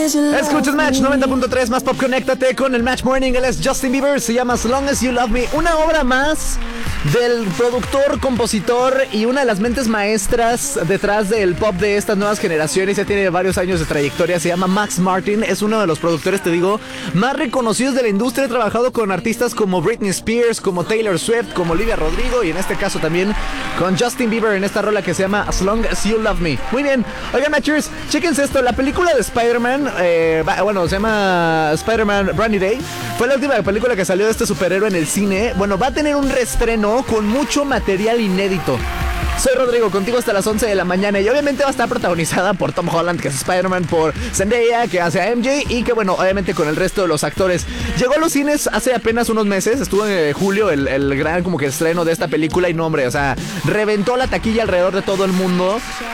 Escuchas Match 90.3 más pop, conéctate con el Match Morning. Él es Justin Bieber, se llama As Long As You Love Me. Una obra más del productor, compositor y una de las mentes maestras detrás del pop de estas nuevas generaciones. Ya tiene varios años de trayectoria, se llama Max Martin. Es uno de los productores, te digo, más reconocidos de la industria. Ha trabajado con artistas como Britney Spears, como Taylor Swift, como Olivia Rodrigo y en este caso también con Justin Bieber en esta rola que se llama As Long As You Love Me. Muy bien, oigan Matchers, chéquense esto. La película de Spider-Man, se llama Spider-Man Brand New Day. Fue la última película que salió de este superhéroe en el cine. Bueno, va a tener un reestreno con mucho material inédito. Soy Rodrigo, contigo hasta las 11 de la mañana y obviamente va a estar protagonizada por Tom Holland, que es Spider-Man, por Zendaya, que hace a MJ y que bueno, obviamente con el resto de los actores. Llegó a los cines hace apenas unos meses, estuvo en julio el gran como que estreno de esta película y no hombre, o sea, reventó la taquilla alrededor de todo el mundo.